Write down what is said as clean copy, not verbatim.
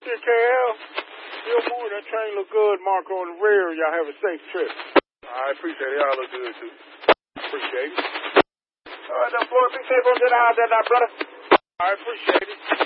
Yeah, KL. Still moving. That train look good. Marco on the rear. Y'all have a safe trip. I appreciate it. Y'all look good, too. Appreciate it. All right, now, Floyd, big tape on that out there now, brother. I appreciate it.